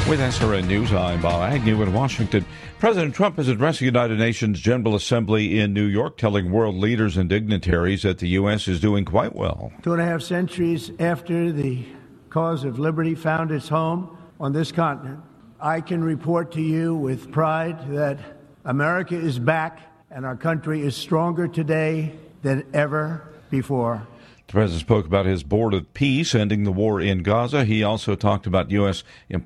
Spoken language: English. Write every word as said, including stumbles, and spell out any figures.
With S R N News, I'm Bob Agnew in Washington. President Trump is addressing the United Nations General Assembly in New York, telling world leaders and dignitaries that the U S is doing quite well. Two and a half centuries after the cause of liberty found its home on this continent, I can report to you with pride that America is back and our country is stronger today than ever before. The president spoke about his board of peace ending the war in Gaza. He also talked about U S